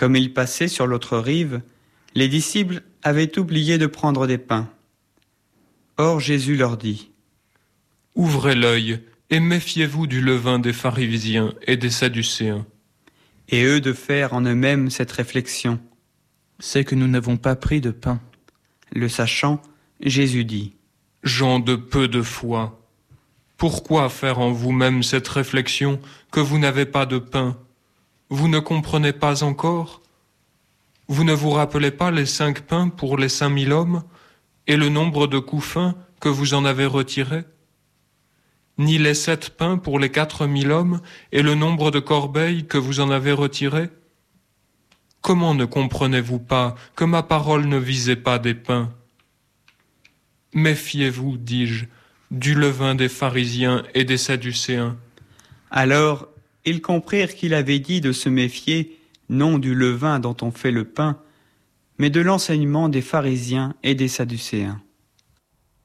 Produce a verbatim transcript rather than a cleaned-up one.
Comme ils passaient sur l'autre rive, les disciples avaient oublié de prendre des pains. Or Jésus leur dit : « Ouvrez l'œil et méfiez-vous du levain des pharisiens et des sadducéens. » Et eux de faire en eux-mêmes cette réflexion : « C'est que nous n'avons pas pris de pain. » Le sachant, Jésus dit : « Gens de peu de foi, pourquoi faire en vous-même cette réflexion que vous n'avez pas de pain ? Vous ne comprenez pas encore ? Vous ne vous rappelez pas les cinq pains pour les cinq mille hommes et le nombre de couffins que vous en avez retirés ? Ni les sept pains pour les quatre mille hommes et le nombre de corbeilles que vous en avez retirés ? Comment ne comprenez-vous pas que ma parole ne visait pas des pains ? Méfiez-vous, dis-je, du levain des pharisiens et des sadducéens. » Alors ils comprirent qu'il avait dit de se méfier non du levain dont on fait le pain, mais de l'enseignement des pharisiens et des sadducéens.